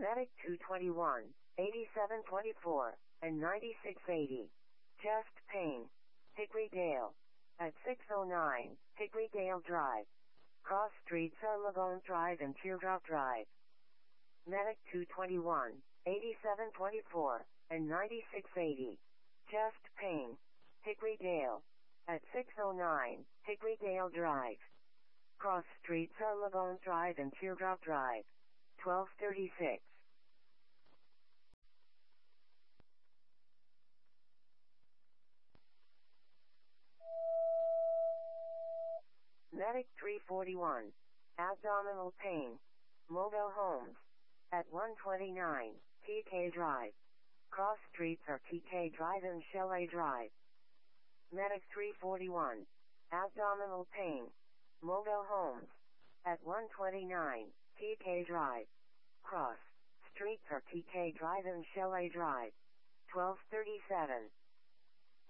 Medic 221, 8724, and 9680. Chest pain. Hickory Dale. At 609, Hickory Dale Drive. Cross streets are Lagone Drive and Teardrop Drive. Medic 221, 8724, and 9680. Chest pain. Hickory Dale. At 609, Hickory Dale Drive. Cross streets are Lagone Drive and Teardrop Drive. 1236. Medic 341. Abdominal pain. Mobile Homes. At 129, TK Drive. Cross streets are TK Drive and Shelley Drive. Medic 341. Abdominal pain. Mobile Homes. At 129, TK Drive. Cross streets are TK Drive and Shelley Drive. 1237.